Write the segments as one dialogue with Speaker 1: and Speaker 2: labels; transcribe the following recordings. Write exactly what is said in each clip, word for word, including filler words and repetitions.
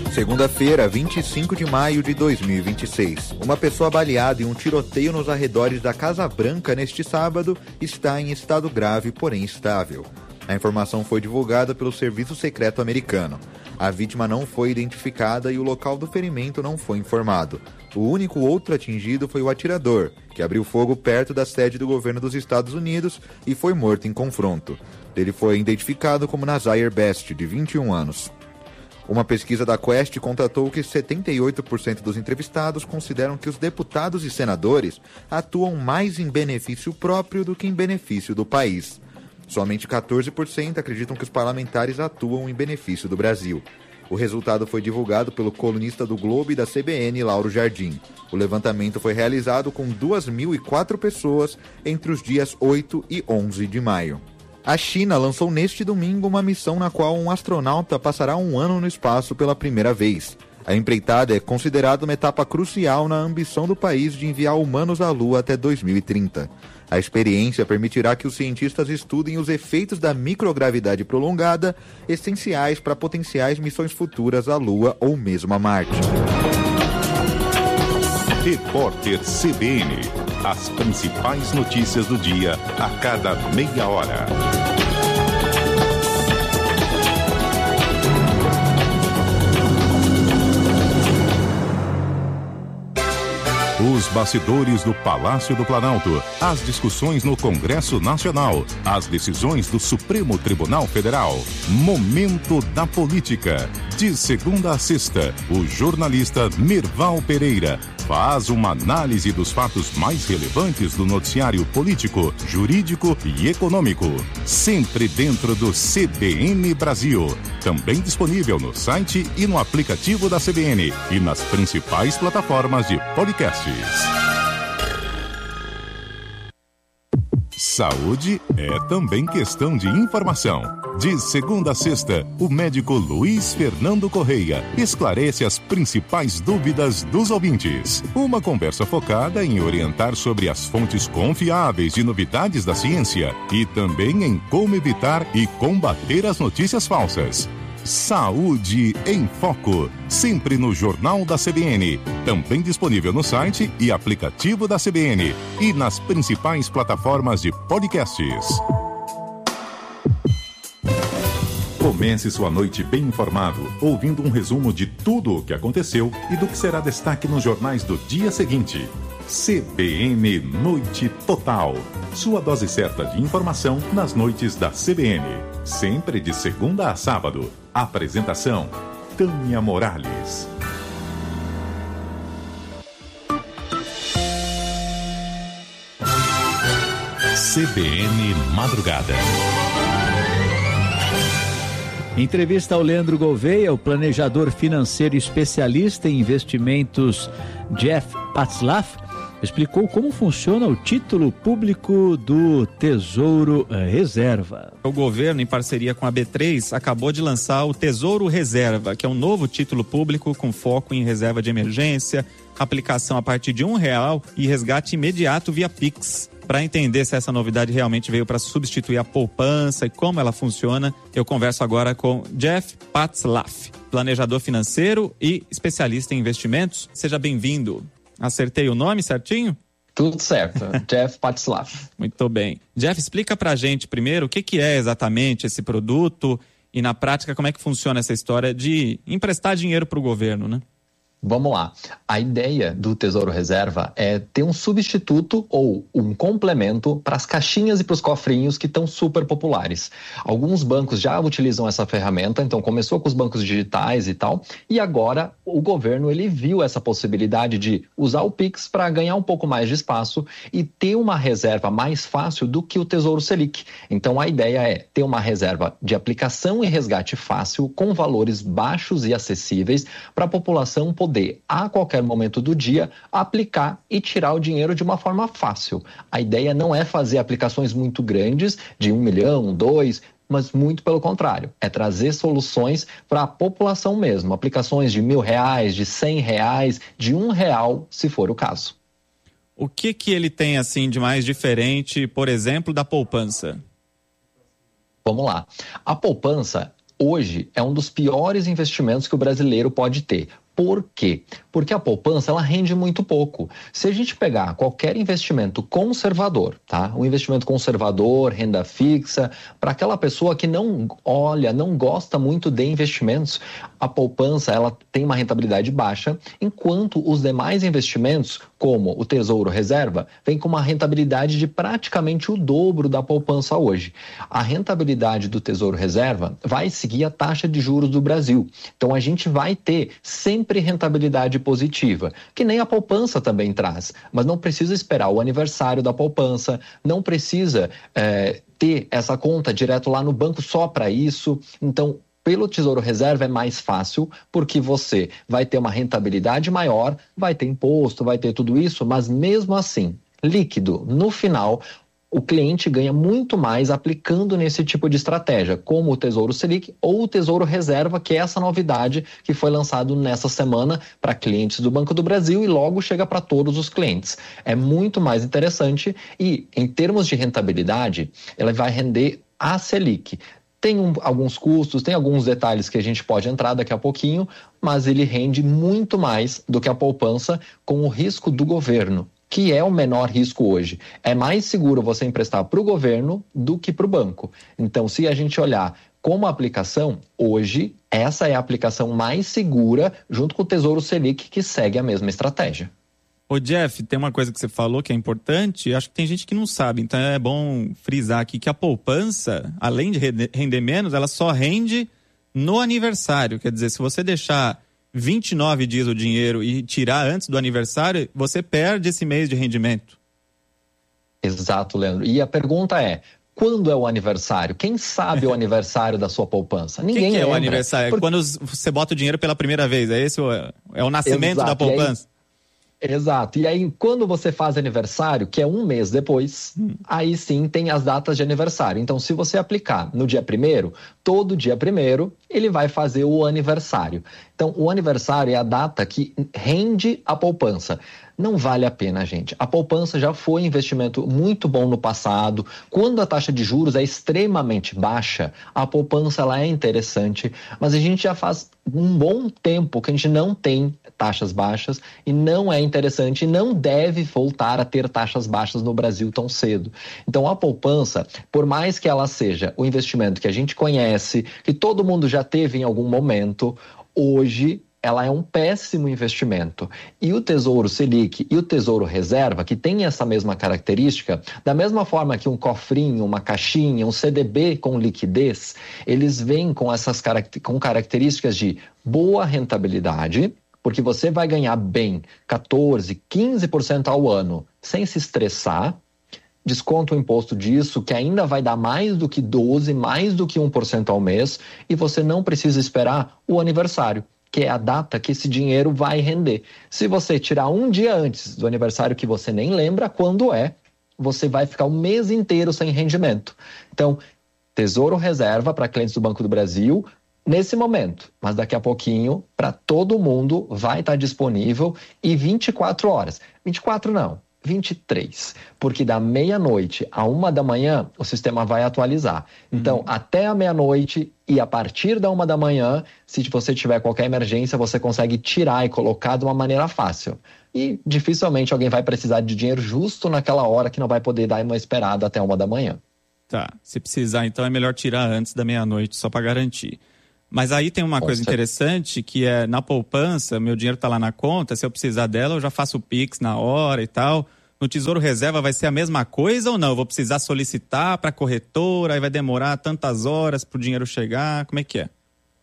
Speaker 1: Segunda-feira, vinte e cinco de maio de dois mil e vinte e seis. Uma pessoa baleada em um tiroteio nos arredores da Casa Branca neste sábado está em estado grave, porém estável. A informação foi divulgada pelo Serviço Secreto americano. A vítima não foi identificada e o local do ferimento não foi informado. O único outro atingido foi o atirador, que abriu fogo perto da sede do governo dos Estados Unidos e foi morto em confronto. Ele foi identificado como Nazair Best, de vinte e um anos. Uma pesquisa da Quest constatou que setenta e oito por cento dos entrevistados consideram que os deputados e senadores atuam mais em benefício próprio do que em benefício do país. Somente quatorze por cento acreditam que os parlamentares atuam em benefício do Brasil. O resultado foi divulgado pelo colunista do Globo e da C B N, Lauro Jardim. O levantamento foi realizado com duas mil e quatro pessoas entre os dias oito e onze de maio. A China lançou neste domingo uma missão na qual um astronauta passará um ano no espaço pela primeira vez. A empreitada é considerada uma etapa crucial na ambição do país de enviar humanos à Lua até dois mil e trinta. A experiência permitirá que os cientistas estudem os efeitos da microgravidade prolongada, essenciais para potenciais missões futuras à Lua ou mesmo a Marte.
Speaker 2: Repórter C B N. As principais notícias do dia a cada meia hora. Os bastidores do Palácio do Planalto, as discussões no Congresso Nacional, as decisões do Supremo Tribunal Federal. Momento da Política. De segunda a sexta, o jornalista Merval Pereira faz uma análise dos fatos mais relevantes do noticiário político, jurídico e econômico. Sempre dentro do C B N Brasil. Também disponível no site e no aplicativo da C B N e nas principais plataformas de podcasts. Saúde é também questão de informação. De segunda a sexta, o médico Luiz Fernando Correia esclarece as principais dúvidas dos ouvintes. Uma conversa focada em orientar sobre as fontes confiáveis de novidades da ciência e também em como evitar e combater as notícias falsas. Saúde em Foco, sempre no Jornal da C B N, também disponível no site e aplicativo da C B N e nas principais plataformas de podcasts. Comece sua noite bem informado, ouvindo um resumo de tudo o que aconteceu e do que será destaque nos jornais do dia seguinte. C B N Noite Total. Sua dose certa de informação nas noites da C B N. Sempre de segunda a sábado. Apresentação: Tânia Morales. C B N Madrugada.
Speaker 3: Entrevista ao Leandro Gouveia, o planejador financeiro especialista em investimentos Jeff Patzlaff, explicou como funciona o título público do Tesouro Reserva.
Speaker 4: O governo, em parceria com a B três, acabou de lançar o Tesouro Reserva, que é um novo título público com foco em reserva de emergência, aplicação a partir de um real e resgate imediato via Pix. Para entender se essa novidade realmente veio para substituir a poupança e como ela funciona, eu converso agora com Jeff Patzlaff, planejador financeiro e especialista em investimentos. Seja bem-vindo. Acertei o nome certinho?
Speaker 5: Tudo certo, Jeff Patzlaff.
Speaker 4: Muito bem. Jeff, explica pra gente primeiro o que, que é exatamente esse produto e na prática como é que funciona essa história de emprestar dinheiro para o governo, né?
Speaker 5: Vamos lá. A ideia do Tesouro Reserva é ter um substituto ou um complemento para as caixinhas e para os cofrinhos que estão super populares. Alguns bancos já utilizam essa ferramenta, então começou com os bancos digitais e tal, e agora o governo ele viu essa possibilidade de usar o Pix para ganhar um pouco mais de espaço e ter uma reserva mais fácil do que o Tesouro Selic. Então a ideia é ter uma reserva de aplicação e resgate fácil com valores baixos e acessíveis para a população poder poder, a qualquer momento do dia, aplicar e tirar o dinheiro de uma forma fácil. A ideia não é fazer aplicações muito grandes, de um milhão, dois, mas muito pelo contrário, é trazer soluções para a população mesmo, aplicações de mil reais, de cem reais, de um real, se for o caso.
Speaker 4: O que que ele tem assim de mais diferente, por exemplo, da poupança?
Speaker 5: Vamos lá. A poupança, hoje é um dos piores investimentos que o brasileiro pode ter. Por quê? Porque a poupança ela rende muito pouco. Se a gente pegar qualquer investimento conservador, tá? Um investimento conservador, renda fixa, para aquela pessoa que não olha, não gosta muito de investimentos, a poupança ela tem uma rentabilidade baixa, enquanto os demais investimentos, como o Tesouro Reserva, vem com uma rentabilidade de praticamente o dobro da poupança hoje. A rentabilidade do Tesouro Reserva vai seguir a taxa de juros do Brasil. Então a gente vai ter sempre rentabilidade positiva, que nem a poupança também traz, mas não precisa esperar o aniversário da poupança, não precisa é, ter essa conta direto lá no banco só para isso. Então, pelo Tesouro Reserva é mais fácil, porque você vai ter uma rentabilidade maior, vai ter imposto, vai ter tudo isso, mas mesmo assim, líquido, no final, o cliente ganha muito mais aplicando nesse tipo de estratégia, como o Tesouro Selic ou o Tesouro Reserva, que é essa novidade que foi lançado nessa semana para clientes do Banco do Brasil e logo chega para todos os clientes. É muito mais interessante e, em termos de rentabilidade, ela vai render a Selic. Tem um, alguns custos, tem alguns detalhes que a gente pode entrar daqui a pouquinho, mas ele rende muito mais do que a poupança com o risco do governo, que é o menor risco hoje. É mais seguro você emprestar para o governo do que para o banco. Então, se a gente olhar como aplicação, hoje, essa é a aplicação mais segura, junto com o Tesouro Selic, que segue a mesma estratégia.
Speaker 4: Ô Jeff, tem uma coisa que você falou que é importante, acho que tem gente que não sabe, então é bom frisar aqui que a poupança, além de render menos, ela só rende no aniversário. Quer dizer, se você deixar vinte e nove dias o dinheiro e tirar antes do aniversário, você perde esse mês de rendimento.
Speaker 5: Exato, Leandro. E a pergunta é, quando é o aniversário? Quem sabe o aniversário da sua poupança? Ninguém
Speaker 4: que, que é
Speaker 5: lembra.
Speaker 4: o aniversário?
Speaker 5: Por...
Speaker 4: É quando você bota o dinheiro pela primeira vez, é esse o, é o nascimento
Speaker 5: Exato.
Speaker 4: da poupança?
Speaker 5: Exato. E aí, quando você faz aniversário, que é um mês depois, hum. aí sim tem as datas de aniversário. Então, se você aplicar no dia primeiro, todo dia primeiro, ele vai fazer o aniversário. Então, o aniversário é a data que rende a poupança. Não vale a pena, gente. A poupança já foi um investimento muito bom no passado. Quando a taxa de juros é extremamente baixa, a poupança ela é interessante, mas a gente já faz um bom tempo que a gente não tem taxas baixas e não é interessante e não deve voltar a ter taxas baixas no Brasil tão cedo. Então, a poupança, por mais que ela seja o investimento que a gente conhece, que todo mundo já teve em algum momento, hoje ela é um péssimo investimento. E o Tesouro Selic e o Tesouro Reserva, que tem essa mesma característica, da mesma forma que um cofrinho, uma caixinha, um C D B com liquidez, eles vêm com essas com características de boa rentabilidade, porque você vai ganhar bem quatorze, quinze por cento ao ano sem se estressar, desconta o imposto disso, que ainda vai dar mais do que doze, mais do que um por cento ao mês, e você não precisa esperar o aniversário, que é a data que esse dinheiro vai render. Se você tirar um dia antes do aniversário que você nem lembra quando é, você vai ficar o mês inteiro sem rendimento. Então, Tesouro Reserva para clientes do Banco do Brasil, nesse momento, mas daqui a pouquinho, para todo mundo, vai estar disponível e vinte e quatro horas. vinte e quatro não, vinte e três, porque da meia-noite a uma da manhã o sistema vai atualizar. Então, uhum. até a meia-noite e a partir da uma da manhã, se você tiver qualquer emergência, você consegue tirar e colocar de uma maneira fácil. E dificilmente alguém vai precisar de dinheiro justo naquela hora que não vai poder dar uma esperada até uma da manhã.
Speaker 4: Tá, se precisar, então é melhor tirar antes da meia-noite, só para garantir. Mas aí tem uma coisa interessante, que é na poupança, meu dinheiro está lá na conta, se eu precisar dela, eu já faço o Pix na hora e tal. No Tesouro Reserva vai ser a mesma coisa ou não? Eu vou precisar solicitar para a corretora, aí vai demorar tantas horas para o dinheiro chegar, como é que é?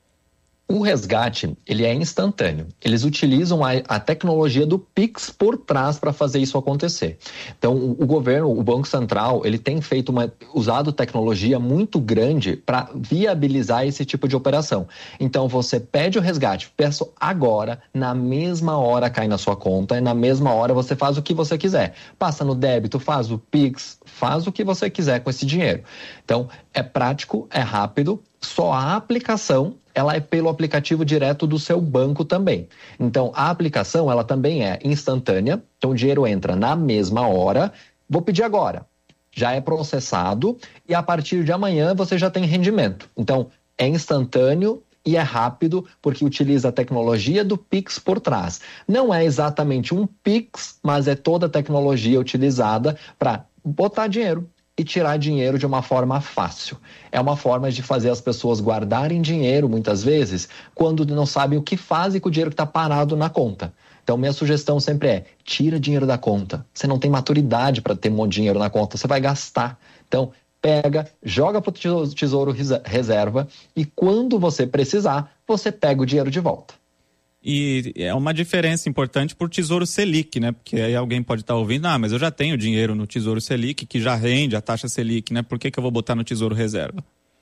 Speaker 5: O resgate, ele é instantâneo. Eles utilizam a, a tecnologia do Pix por trás para fazer isso acontecer. Então, o, o governo, o Banco Central, ele tem feito uma, usado tecnologia muito grande para viabilizar esse tipo de operação. Então, você pede o resgate, peço agora, na mesma hora cai na sua conta, e na mesma hora você faz o que você quiser. Passa no débito, faz o Pix, faz o que você quiser com esse dinheiro. Então, é prático, é rápido, só a aplicação ela é pelo aplicativo direto do seu banco também. Então, a aplicação, ela também é instantânea. Então, o dinheiro entra na mesma hora. Vou pedir agora. Já é processado e a partir de amanhã você já tem rendimento. Então, é instantâneo e é rápido porque utiliza a tecnologia do Pix por trás. Não é exatamente um Pix, mas é toda a tecnologia utilizada para botar dinheiro e tirar dinheiro de uma forma fácil. É uma forma de fazer as pessoas guardarem dinheiro, muitas vezes, quando não sabem o que fazem com o dinheiro que está parado na conta. Então, minha sugestão sempre é, tira dinheiro da conta. Você não tem maturidade para ter um monte de dinheiro na conta, você vai gastar. Então, pega, joga para o Tesouro Reserva e quando você precisar, você pega o dinheiro de volta.
Speaker 4: E é uma diferença importante para o Tesouro Selic, né? Porque aí alguém pode estar ouvindo, ah, mas eu já tenho dinheiro no Tesouro Selic, que já rende a taxa Selic, né? Por que que eu vou botar no Tesouro Reserva?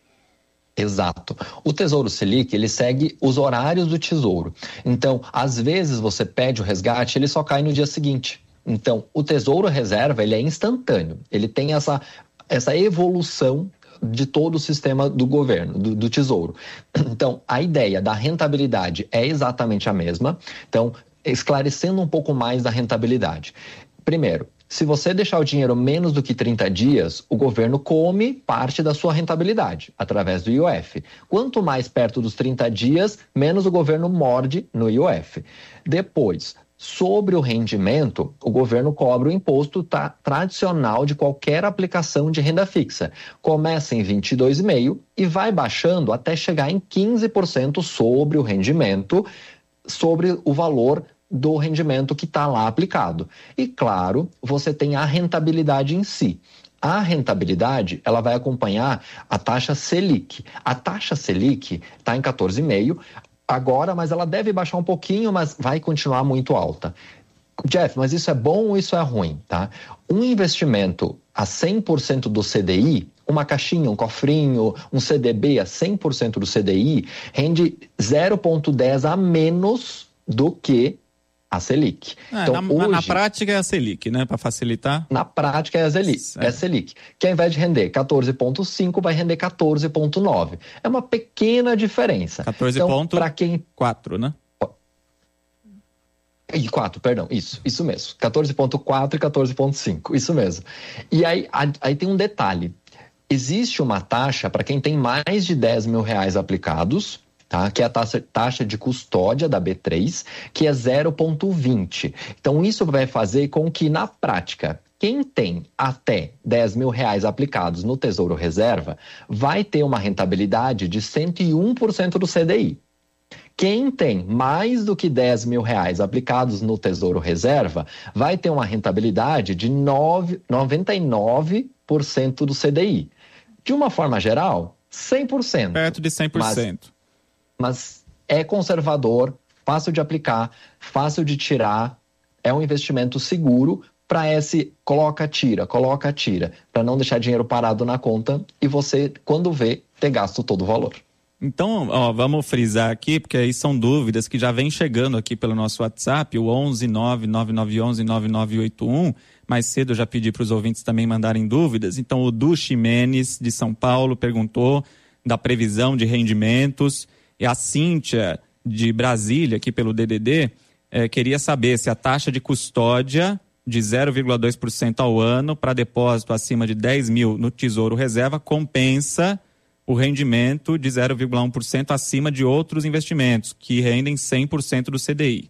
Speaker 5: Exato. O Tesouro Selic, ele segue os horários do Tesouro. Então, às vezes você pede o resgate, ele só cai no dia seguinte. Então, o Tesouro Reserva, ele é instantâneo. Ele tem essa, essa evolução de todo o sistema do governo, do, do Tesouro. Então, a ideia da rentabilidade é exatamente a mesma. Então, esclarecendo um pouco mais da rentabilidade. Primeiro, se você deixar o dinheiro menos do que trinta dias, o governo come parte da sua rentabilidade, através do I O F. Quanto mais perto dos trinta dias, menos o governo morde no I O F. Depois, sobre o rendimento, o governo cobra o imposto tá, tradicional de qualquer aplicação de renda fixa. Começa em vinte e dois vírgula cinco por cento e vai baixando até chegar em quinze por cento sobre o rendimento, sobre o valor do rendimento que está lá aplicado. E, claro, você tem a rentabilidade em si. A rentabilidade, ela vai acompanhar a taxa Selic. A taxa Selic está em quatorze vírgula cinco por cento agora, mas ela deve baixar um pouquinho, mas vai continuar muito alta. Jeff, mas isso é bom ou isso é ruim? Tá? Um investimento a cem por cento do C D I, uma caixinha, um cofrinho, um C D B a cem por cento do C D I, rende zero vírgula dez a menos do que a Selic.
Speaker 4: É,
Speaker 5: então,
Speaker 4: na,
Speaker 5: hoje,
Speaker 4: na prática é a Selic, né? Para facilitar.
Speaker 5: Na prática é a Selic, é. é a Selic. Que ao invés de render quatorze vírgula cinco, vai render quatorze vírgula nove. É uma pequena diferença.
Speaker 4: quatorze vírgula quatro,
Speaker 5: então,
Speaker 4: né?
Speaker 5: E quatro, perdão, isso, isso mesmo. quatorze vírgula quatro e quatorze vírgula cinco, isso mesmo. E aí, aí tem um detalhe. Existe uma taxa para quem tem mais de dez mil reais aplicados, tá? Que é a taxa, taxa de custódia da B três, que é zero vírgula vinte. Então, isso vai fazer com que, na prática, quem tem até dez mil reais aplicados no Tesouro Reserva vai ter uma rentabilidade de cento e um por cento do C D I. Quem tem mais do que dez mil reais aplicados no Tesouro Reserva vai ter uma rentabilidade de noventa e nove por cento do C D I. De uma forma geral, cem por cento.
Speaker 4: Perto de cem por cento.
Speaker 5: Mas, mas é conservador, fácil de aplicar, fácil de tirar, é um investimento seguro para esse coloca, tira, coloca, tira, para não deixar dinheiro parado na conta e você, quando vê, ter gasto todo o valor.
Speaker 4: Então, ó, vamos frisar aqui, porque aí são dúvidas que já vem chegando aqui pelo nosso WhatsApp, o onze nove nove nove um um nove nove oito um. Mais cedo eu já pedi para os ouvintes também mandarem dúvidas. Então, o Du Ximenes, de São Paulo, perguntou da previsão de rendimentos. E a Cíntia, de Brasília, aqui pelo D D D, eh, queria saber se a taxa de custódia de zero vírgula dois por cento ao ano para depósito acima de dez mil no Tesouro Reserva compensa o rendimento de zero vírgula um por cento acima de outros investimentos, que rendem cem por cento do C D I.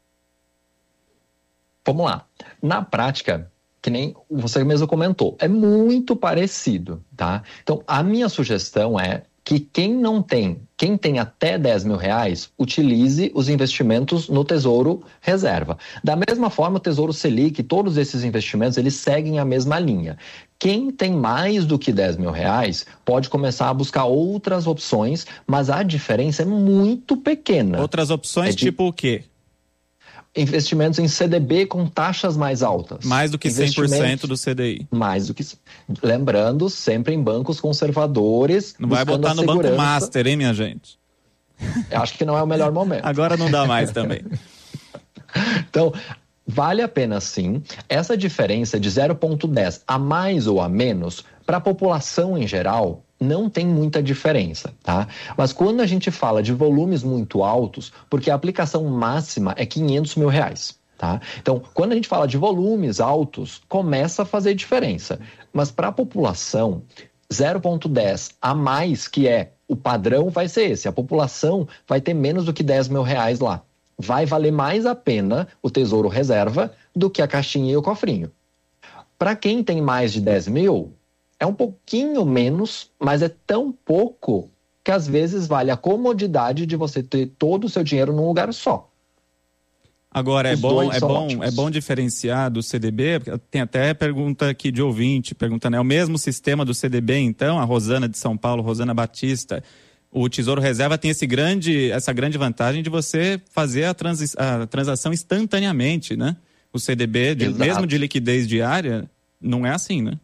Speaker 5: Vamos lá. Na prática, que nem você mesmo comentou, é muito parecido, tá? Então, a minha sugestão é que quem não tem, quem tem até dez mil reais, utilize os investimentos no Tesouro Reserva. Da mesma forma, o Tesouro Selic, todos esses investimentos, eles seguem a mesma linha. Quem tem mais do que dez mil reais pode começar a buscar outras opções, mas a diferença é muito pequena.
Speaker 4: Outras opções, é de... tipo o quê?
Speaker 5: Investimentos em C D B com taxas mais altas.
Speaker 4: Mais do que cem por cento do C D I.
Speaker 5: Mais do que... Lembrando, sempre em bancos conservadores.
Speaker 4: Não vai botar no Banco Master, hein, minha gente?
Speaker 5: Eu acho que não é o melhor momento.
Speaker 4: Agora não dá mais também.
Speaker 5: Então, vale a pena sim. Essa diferença de zero vírgula dez a mais ou a menos, para a população em geral, não tem muita diferença, tá? Mas quando a gente fala de volumes muito altos, porque a aplicação máxima é quinhentos mil reais, tá? Então, quando a gente fala de volumes altos, começa a fazer diferença. Mas para a população, zero vírgula dez a mais, que é o padrão vai ser esse, a população vai ter menos do que dez mil reais lá. Vai valer mais a pena o Tesouro Reserva do que a caixinha e o cofrinho. Para quem tem mais de dez mil, é um pouquinho menos, mas é tão pouco que às vezes vale a comodidade de você ter todo o seu dinheiro num lugar só.
Speaker 4: Agora, é bom, é, bom, é bom diferenciar do C D B, tem até pergunta aqui de ouvinte, perguntando, é o mesmo sistema do C D B, então? A Rosana de São Paulo, Rosana Batista. O Tesouro Reserva tem esse grande, essa grande vantagem de você fazer a, transi- a transação instantaneamente, né? O C D B, de, mesmo de liquidez diária, não é assim, né?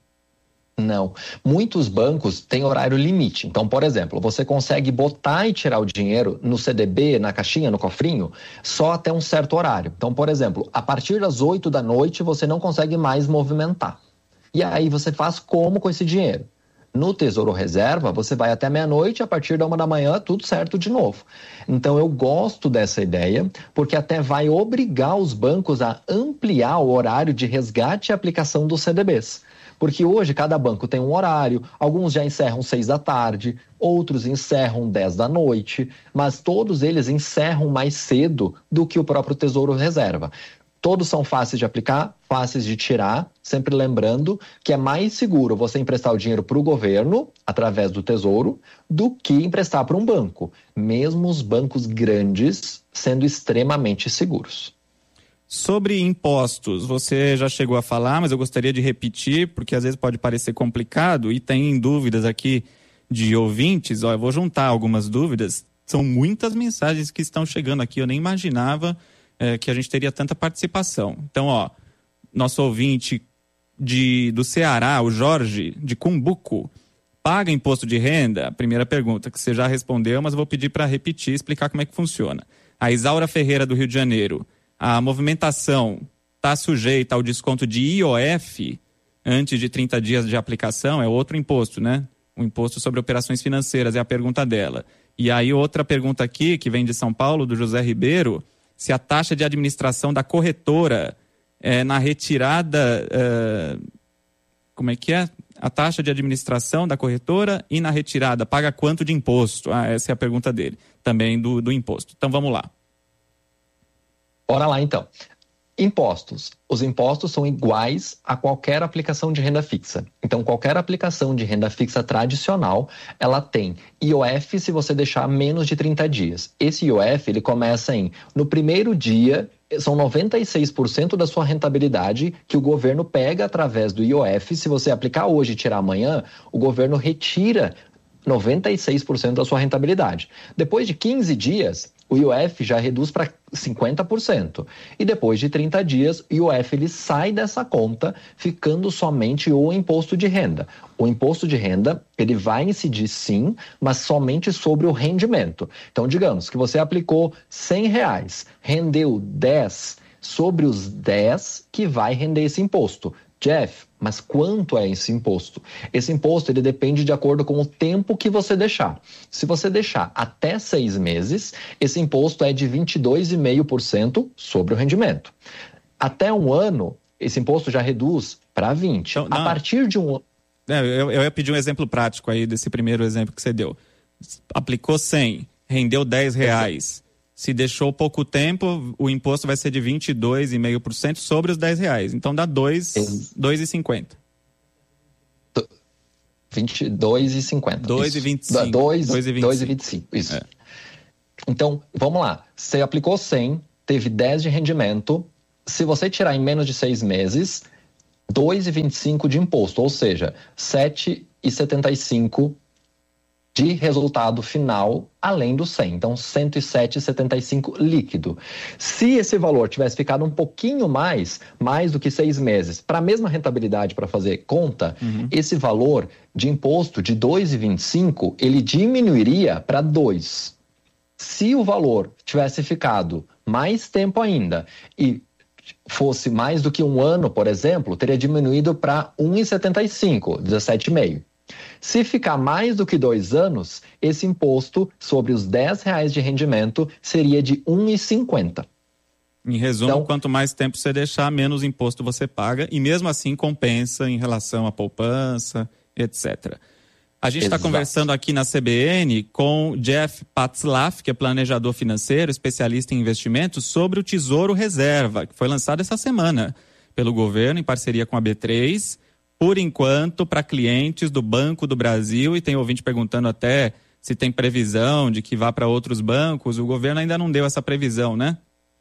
Speaker 5: Não. Muitos bancos têm horário limite. Então, por exemplo, você consegue botar e tirar o dinheiro no C D B, na caixinha, no cofrinho, só até um certo horário. Então, por exemplo, a partir das oito da noite, você não consegue mais movimentar. E aí você faz como com esse dinheiro? No Tesouro Reserva, você vai até meia-noite, a partir da uma da manhã, tudo certo de novo. Então, eu gosto dessa ideia, porque até vai obrigar os bancos a ampliar o horário de resgate e aplicação dos C D Bs. Porque hoje cada banco tem um horário, alguns já encerram seis da tarde, outros encerram dez da noite, mas todos eles encerram mais cedo do que o próprio Tesouro Reserva. Todos são fáceis de aplicar, fáceis de tirar, sempre lembrando que é mais seguro você emprestar o dinheiro para o governo, através do Tesouro, do que emprestar para um banco, mesmo os bancos grandes sendo extremamente seguros.
Speaker 4: Sobre impostos, você já chegou a falar, mas eu gostaria de repetir, porque às vezes pode parecer complicado e tem dúvidas aqui de ouvintes. Ó, eu vou juntar algumas dúvidas. São muitas mensagens que estão chegando aqui, eu nem imaginava é, que a gente teria tanta participação. Então, ó, nosso ouvinte de, do Ceará, o Jorge, de Cumbuco, paga imposto de renda? Primeira pergunta, que você já respondeu, mas eu vou pedir para repetir e explicar como é que funciona. A Isaura Ferreira, do Rio de Janeiro, a movimentação está sujeita ao desconto de I O F antes de trinta dias de aplicação? É outro imposto, né? O imposto sobre operações financeiras, é a pergunta dela. E aí outra pergunta aqui, que vem de São Paulo, do José Ribeiro, se a taxa de administração da corretora é, na retirada... É, como é que é? A taxa de administração da corretora e na retirada paga quanto de imposto? Ah, essa é a pergunta dele, também do, do imposto. Então vamos lá.
Speaker 5: Bora lá, então. Impostos. Os impostos são iguais a qualquer aplicação de renda fixa. Então, qualquer aplicação de renda fixa tradicional, ela tem I O F se você deixar menos de trinta dias. Esse I O F, ele começa em, no primeiro dia, são noventa e seis por cento da sua rentabilidade que o governo pega através do I O F. Se você aplicar hoje e tirar amanhã, o governo retira noventa e seis por cento da sua rentabilidade. Depois de quinze dias, o I O F já reduz para cinquenta por cento. E depois de trinta dias, o I O F ele sai dessa conta, ficando somente o imposto de renda. O imposto de renda, ele vai incidir sim, mas somente sobre o rendimento. Então, digamos que você aplicou cem reais, rendeu dez, sobre os dez que vai render esse imposto. Jeff, mas quanto é esse imposto? Esse imposto ele depende de acordo com o tempo que você deixar. Se você deixar até seis meses, esse imposto é de vinte e dois vírgula cinco por cento sobre o rendimento. Até um ano, esse imposto já reduz para vinte por cento. Então, a partir de um...
Speaker 4: É, eu, eu ia pedir um exemplo prático aí desse primeiro exemplo que você deu. Aplicou cem, rendeu dez reais. Se deixou pouco tempo, o imposto vai ser de vinte e dois vírgula cinco por cento sobre os dez reais. Então dá dois vírgula cinquenta.
Speaker 5: vinte e dois vírgula cinquenta.
Speaker 4: dois vírgula vinte e cinco.
Speaker 5: dois vírgula vinte e cinco, isso. É. Então, vamos lá. Você aplicou cem, teve dez de rendimento. Se você tirar em menos de seis meses, dois vírgula vinte e cinco de imposto, ou seja, sete vírgula setenta e cinco de resultado final, além do cem. Então, cento e sete vírgula setenta e cinco líquido. Se esse valor tivesse ficado um pouquinho mais, mais do que seis meses, para a mesma rentabilidade para fazer conta, uhum. esse valor de imposto de dois vírgula vinte e cinco, ele diminuiria para dois. Se o valor tivesse ficado mais tempo ainda e fosse mais do que um ano, por exemplo, teria diminuído para um vírgula setenta e cinco, dezessete vírgula cinco. Se ficar mais do que dois anos, esse imposto sobre os dez reais de rendimento seria de um vírgula cinquenta.
Speaker 4: Em resumo, então, quanto mais tempo você deixar, menos imposto você paga e mesmo assim compensa em relação à poupança, etcétera. A gente está conversando aqui na C B N com Jeff Patzlaff, que é planejador financeiro, especialista em investimentos, sobre o Tesouro Reserva, que foi lançado essa semana pelo governo em parceria com a B três, por enquanto para clientes do Banco do Brasil, e tem ouvinte perguntando até se tem previsão de que vá para outros bancos. O governo ainda não deu essa previsão, né?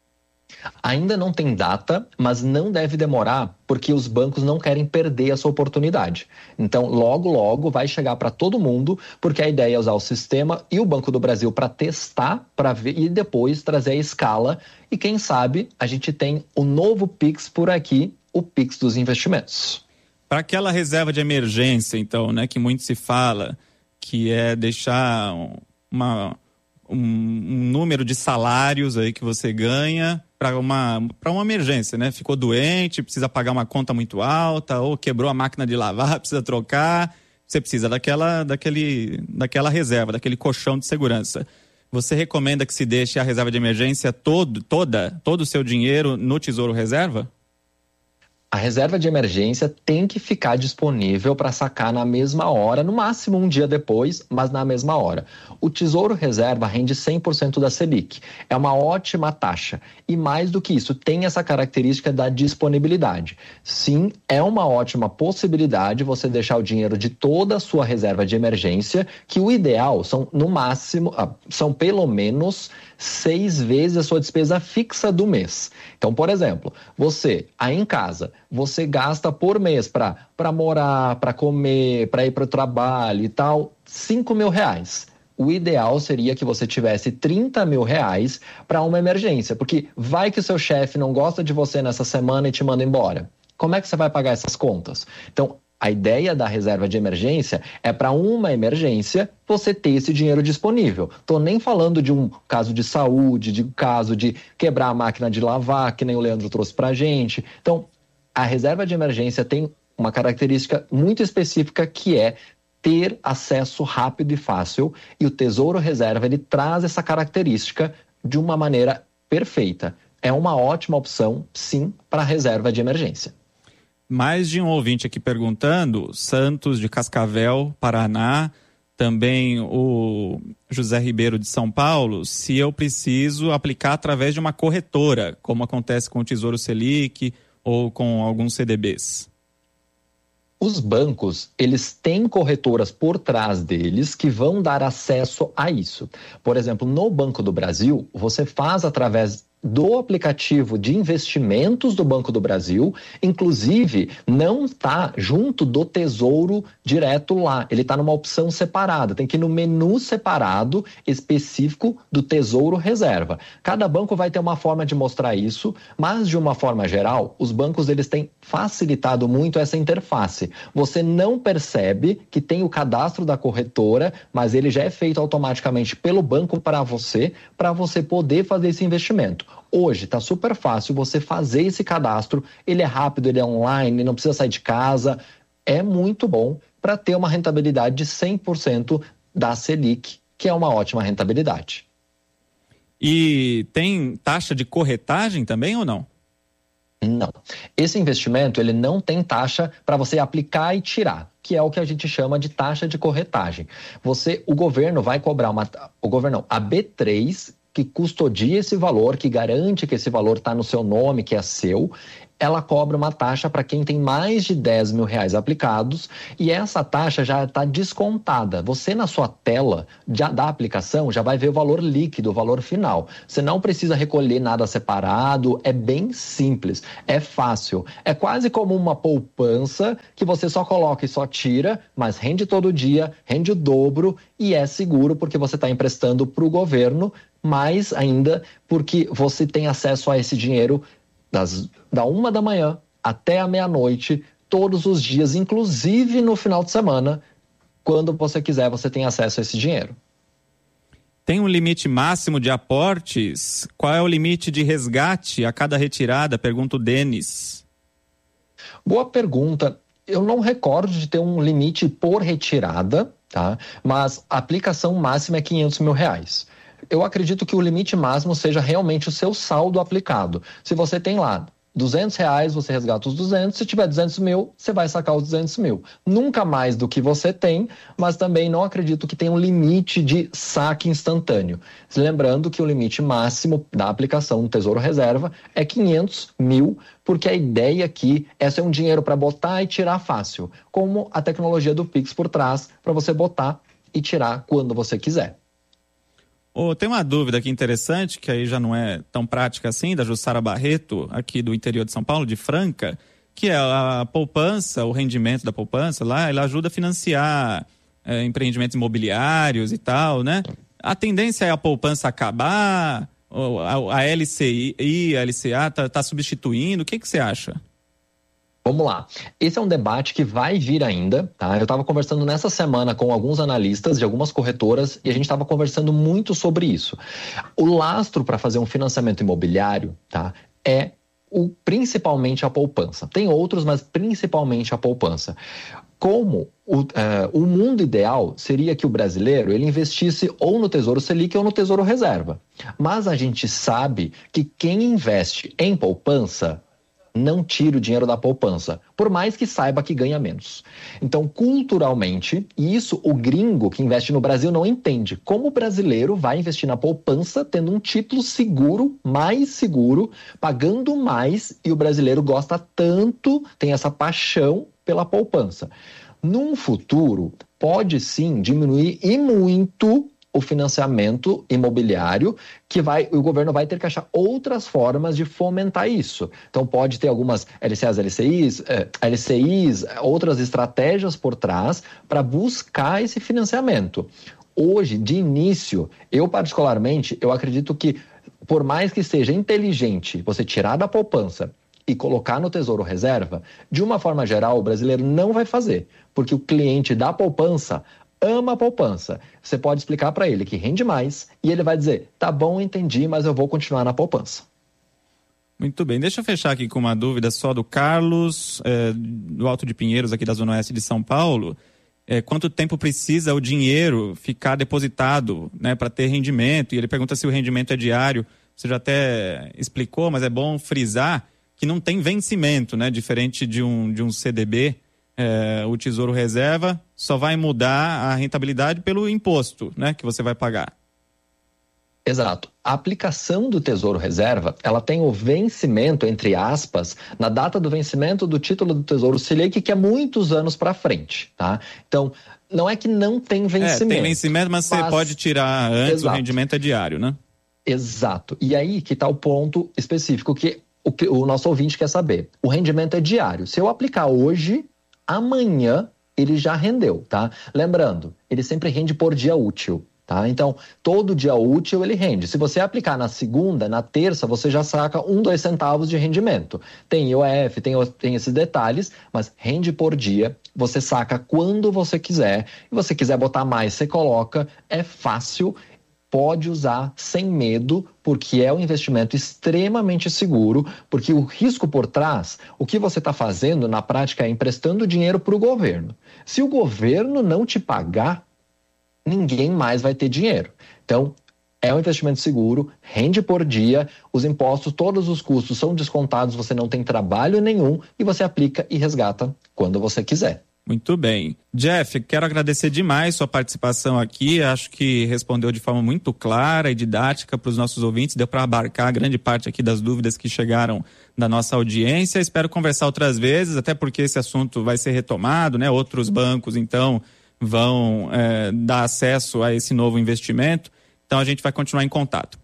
Speaker 5: Ainda não tem data, mas não deve demorar, porque os bancos não querem perder essa oportunidade. Então, logo, logo vai chegar para todo mundo, porque a ideia é usar o sistema e o Banco do Brasil para testar, para ver e depois trazer a escala. E quem sabe a gente tem o novo Pix por aqui, o Pix dos investimentos.
Speaker 4: Para aquela reserva de emergência, então, né, que muito se fala, que é deixar uma, um, um número de salários aí que você ganha para uma, para uma emergência, né? Ficou doente, precisa pagar uma conta muito alta, ou quebrou a máquina de lavar, precisa trocar. Você precisa daquela, daquele, daquela reserva, daquele colchão de segurança. Você recomenda que se deixe a reserva de emergência todo, toda, todo o seu dinheiro no Tesouro Reserva?
Speaker 5: A reserva de emergência tem que ficar disponível para sacar na mesma hora, no máximo um dia depois, mas na mesma hora. O Tesouro Reserva rende cem por cento da Selic. É uma ótima taxa. E mais do que isso, tem essa característica da disponibilidade. Sim, é uma ótima possibilidade você deixar o dinheiro de toda a sua reserva de emergência, que o ideal são, no máximo, são pelo menos seis vezes a sua despesa fixa do mês. Então, por exemplo, você, aí em casa, você gasta por mês para para morar, para comer, para ir para o trabalho e tal, cinco mil reais. O ideal seria que você tivesse trinta mil reais para uma emergência, porque vai que o seu chefe não gosta de você nessa semana e te manda embora. Como é que você vai pagar essas contas? Então, a ideia da reserva de emergência é para uma emergência você ter esse dinheiro disponível. Estou nem falando de um caso de saúde, de um caso de quebrar a máquina de lavar, que nem o Leandro trouxe para a gente. Então, a reserva de emergência tem uma característica muito específica, que é ter acesso rápido e fácil, e o Tesouro Reserva ele traz essa característica de uma maneira perfeita. É uma ótima opção, sim, para a reserva de emergência.
Speaker 4: Mais de um ouvinte aqui perguntando, Santos de Cascavel, Paraná, também o José Ribeiro de São Paulo, se eu preciso aplicar através de uma corretora, como acontece com o Tesouro Selic ou com alguns C D Bs.
Speaker 5: Os bancos, eles têm corretoras por trás deles que vão dar acesso a isso. Por exemplo, no Banco do Brasil, você faz através do aplicativo de investimentos do Banco do Brasil, inclusive não está junto do Tesouro direto lá, ele está numa opção separada, tem que ir no menu separado específico do Tesouro Reserva. Cada banco vai ter uma forma de mostrar isso, mas de uma forma geral, os bancos eles têm facilitado muito essa interface. Você não percebe que tem o cadastro da corretora, mas ele já é feito automaticamente pelo banco para você, para você poder fazer esse investimento. Hoje está super fácil você fazer esse cadastro, ele é rápido, ele é online, não precisa sair de casa, é muito bom para ter uma rentabilidade de cem por cento da Selic, que é uma ótima rentabilidade.
Speaker 4: E tem taxa de corretagem também ou não?
Speaker 5: Não. Esse investimento ele não tem taxa para você aplicar e tirar, que é o que a gente chama de taxa de corretagem. Você, o governo vai cobrar uma, o governo não, a B três, que custodia esse valor, que garante que esse valor está no seu nome, que é seu, ela cobra uma taxa para quem tem mais de dez mil reais aplicados, e essa taxa já está descontada. Você, na sua tela já, da aplicação, já vai ver o valor líquido, o valor final. Você não precisa recolher nada separado, é bem simples, é fácil. É quase como uma poupança que você só coloca e só tira, mas rende todo dia, rende o dobro e é seguro porque você está emprestando para o governo, mais ainda porque você tem acesso a esse dinheiro das, da uma da manhã até a meia-noite, todos os dias, inclusive no final de semana. Quando você quiser, você tem acesso a esse dinheiro.
Speaker 4: Tem um limite máximo de aportes? Qual é o limite de resgate a cada retirada? Pergunta o Denis.
Speaker 5: Boa pergunta. Eu não recordo de ter um limite por retirada, tá? Mas a aplicação máxima é quinhentos mil reais. Eu acredito que o limite máximo seja realmente o seu saldo aplicado. Se você tem lá duzentos reais, você resgata os duzentos. Se tiver duzentos mil, você vai sacar os duzentos mil. Nunca mais do que você tem, mas também não acredito que tenha um limite de saque instantâneo. Lembrando que o limite máximo da aplicação do Tesouro Reserva é quinhentos mil, porque a ideia aqui é ser um dinheiro para botar e tirar fácil, como a tecnologia do Pix por trás, para você botar e tirar quando você quiser.
Speaker 4: Oh, tem uma dúvida aqui interessante, que aí já não é tão prática assim, da Jussara Barreto, aqui do interior de São Paulo, de Franca, que é a poupança, o rendimento da poupança lá, ela ajuda a financiar é, empreendimentos imobiliários e tal, né? A tendência é a poupança acabar, a, a L C I, a L C A tá, tá substituindo, o que que você acha?
Speaker 5: Vamos lá. Esse é um debate que vai vir ainda, tá? Eu estava conversando nessa semana com alguns analistas de algumas corretoras e a gente estava conversando muito sobre isso. O lastro para fazer um financiamento imobiliário, tá? É o, principalmente a poupança. Tem outros, mas principalmente a poupança. Como o, uh, o mundo ideal seria que o brasileiro ele investisse ou no Tesouro Selic ou no Tesouro Reserva. Mas a gente sabe que quem investe em poupança não tira o dinheiro da poupança, por mais que saiba que ganha menos. Então, culturalmente, e isso o gringo que investe no Brasil não entende. Como o brasileiro vai investir na poupança tendo um título seguro, mais seguro, pagando mais, e o brasileiro gosta tanto, tem essa paixão pela poupança. Num futuro, pode sim diminuir e muito o financiamento imobiliário, que vai, o governo vai ter que achar outras formas de fomentar isso. Então pode ter algumas L C As, L C Is, eh, L C Is, outras estratégias por trás para buscar esse financiamento. Hoje, de início, eu particularmente, eu acredito que por mais que seja inteligente você tirar da poupança e colocar no Tesouro Reserva, de uma forma geral o brasileiro não vai fazer, porque o cliente da poupança ama a poupança. Você pode explicar para ele que rende mais e ele vai dizer, tá bom, entendi, mas eu vou continuar na poupança.
Speaker 4: Muito bem, deixa eu fechar aqui com uma dúvida só do Carlos, é, do Alto de Pinheiros, aqui da Zona Oeste de São Paulo. É, quanto tempo precisa o dinheiro ficar depositado, né, para ter rendimento? E ele pergunta se o rendimento é diário. Você já até explicou, mas é bom frisar que não tem vencimento, né? Diferente de um, de um C D B, é, o Tesouro Reserva só vai mudar a rentabilidade pelo imposto, né, que você vai pagar.
Speaker 5: Exato. A aplicação do Tesouro Reserva, ela tem o vencimento, entre aspas, na data do vencimento do título do Tesouro Selic, que é muitos anos para frente, tá? Então, não é que não tem vencimento. É,
Speaker 4: tem vencimento, mas você pode tirar antes, exato. O rendimento é diário, né?
Speaker 5: Exato. E aí que está o ponto específico que o, que o nosso ouvinte quer saber. O rendimento é diário. Se eu aplicar hoje, amanhã ele já rendeu, tá? Lembrando, ele sempre rende por dia útil, tá? Então, todo dia útil ele rende. Se você aplicar na segunda, na terça, você já saca um, dois centavos de rendimento. Tem I O F, tem, tem esses detalhes, mas rende por dia, você saca quando você quiser. Se você quiser botar mais, você coloca, é fácil. Pode usar sem medo, porque é um investimento extremamente seguro, porque o risco por trás, o que você está fazendo na prática é emprestando dinheiro para o governo. Se o governo não te pagar, ninguém mais vai ter dinheiro. Então, é um investimento seguro, rende por dia, os impostos, todos os custos são descontados, você não tem trabalho nenhum e você aplica e resgata quando você quiser.
Speaker 4: Muito bem. Jeff, quero agradecer demais sua participação aqui, acho que respondeu de forma muito clara e didática para os nossos ouvintes, deu para abarcar grande parte aqui das dúvidas que chegaram da nossa audiência. Espero conversar outras vezes, até porque esse assunto vai ser retomado, né? Outros bancos, então, vão é, dar acesso a esse novo investimento, então a gente vai continuar em contato.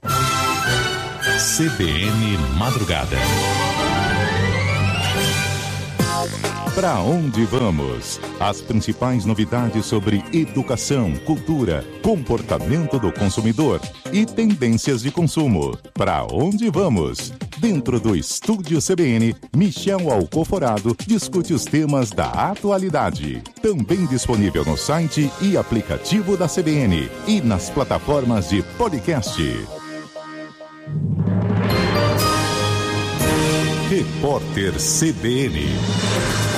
Speaker 2: C B N Madrugada. Para onde vamos? As principais novidades sobre educação, cultura, comportamento do consumidor e tendências de consumo. Para onde vamos? Dentro do Estúdio C B N, Michel Alcoforado discute os temas da atualidade. Também disponível no site e aplicativo da C B N e nas plataformas de podcast. Repórter C B N.